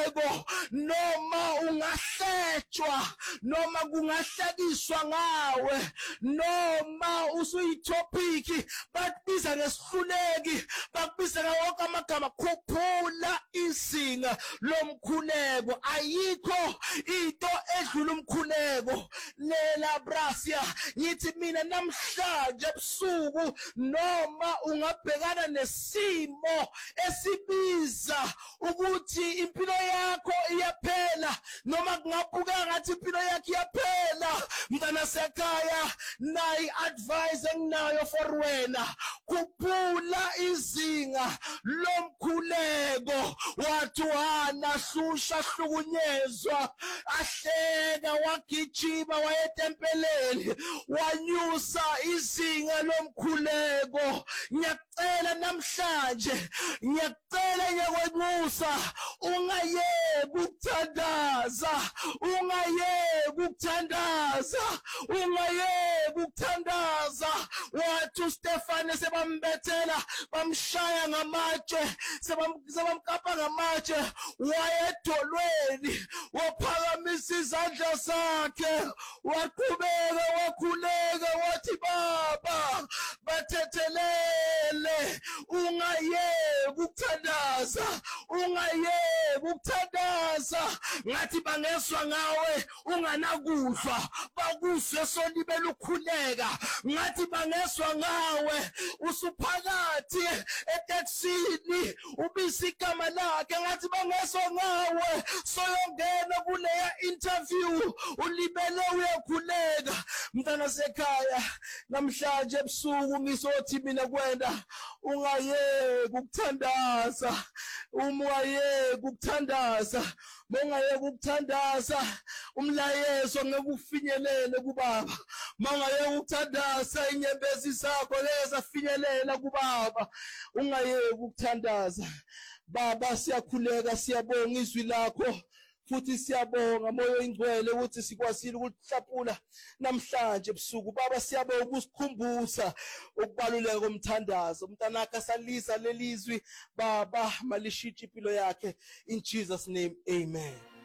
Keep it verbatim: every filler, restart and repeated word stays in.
umkhuleko noma ungahletshwa noma kungahlekiswa ngawe noma usuyitopic bakubiza ngesihluleki bakubiza ngawonke amagama khuphula izinga lomkhuleko ayikho into edlula umkhuleko lela brasia ngithi mina namhlanje ebusuku noma ungabhekana nesimo esibiza ukuthi impilo yakho iyaphela noma kungabuka ngathi impilo yakho iyaphela mntana sekhaya nayi advice enginayo for wena kuphula izinga lomkhuleko wathi wana hlusha hlukunyezwa ahleka wagijima wayetempeleni wanyusa izinga lomkhuleko ngiyacela namhlanje ngiyacela ngiyakwenxusa ungayeki ukuthandaza ungayeki ukuthandaza ungayeki ukuthandaza wathi uStefane sebambethela bamshaya ngamatshe sebamkapa ngamatshe wayedolweni waphakamisa izandla zakhe waqhubeka wakhuleka wathi baba bathethelele ungayeki ukuthandaza ungayeki ukuthandaza ngathi bangeswa ngawe unganakuhlwa bakuzwe solibela ukukhuleka ngathi bangeswa ngawe usuphakathi etaxini ubisi igama lakhe ngathi bangeswa ngawe soyongena kuleya interview ulibele uyakhuleka mntana sekhaya namhlanje ebusuku ngisothi mina kwenda ungayeki ukuthandaza ungayeki ukuthandaza mongayeki ukuthandaza umlayezo ngeke ufinyelele kubaba mongayeki ukuthandaza inyembezi zakho leza finyelela kubaba ungayeki ukuthandaza baba siyakhuleka siyabonga izwi lakho futhi siyabonga moyo ingcwele ukuthi sikwasile ukuhlapula namhlanje ebusuku baba siyabonga ukusikhumbuza ukubaluleka komthandazo umntanakhe salisa lelizwi baba malishithi impilo yakhe in Jesus name amen.